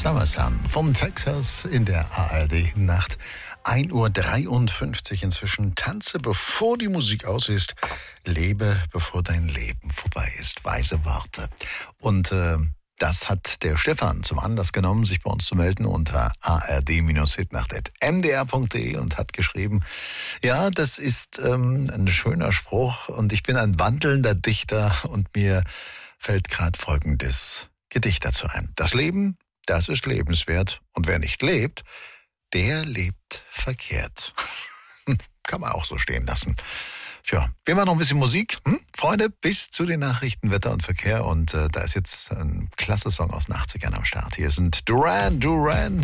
Summer Sun von Texas in der ARD-Nacht. 1:53 Uhr inzwischen. Tanze, bevor die Musik aus ist. Lebe, bevor dein Leben vorbei ist. Weise Worte. Und das hat der Stefan zum Anlass genommen, sich bei uns zu melden unter ard-hitnacht@mdr.de und hat geschrieben, ja, das ist ein schöner Spruch und ich bin ein wandelnder Dichter und mir fällt gerade folgendes Gedicht dazu ein. Das Leben, das ist lebenswert und wer nicht lebt, der lebt verkehrt. Kann man auch so stehen lassen. Tja, wir machen noch ein bisschen Musik. Freunde, bis zu den Nachrichten, Wetter und Verkehr. Und da ist jetzt ein klasse Song aus den 80ern am Start. Hier sind Duran Duran